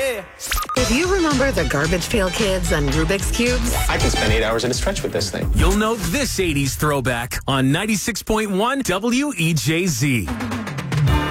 Yeah. If you remember the Garbage Pail Kids and Rubik's Cubes, I can spend 8 hours at a stretch with this thing. You'll know this 80s throwback on 96.1 WEJZ.